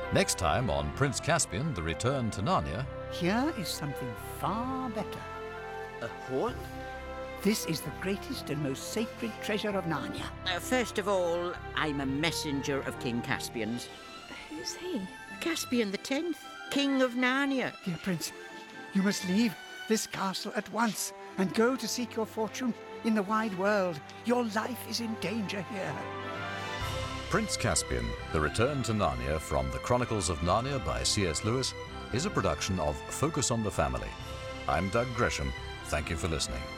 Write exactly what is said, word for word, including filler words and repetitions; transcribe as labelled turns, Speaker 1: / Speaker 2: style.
Speaker 1: Next time on Prince Caspian, The Return to Narnia.
Speaker 2: Here is something far better.
Speaker 3: A horn?
Speaker 2: This is the greatest and most sacred treasure of Narnia.
Speaker 3: Uh, first of all, I'm a messenger of King Caspian's.
Speaker 4: Who's he?
Speaker 3: Caspian the Tenth, King of Narnia.
Speaker 2: Dear Prince, you must leave this castle at once and go to seek your fortune in the wide world. Your life is in danger here.
Speaker 1: Prince Caspian, The Return to Narnia from The Chronicles of Narnia by C S Lewis is a production of Focus on the Family. I'm Doug Gresham. Thank you for listening.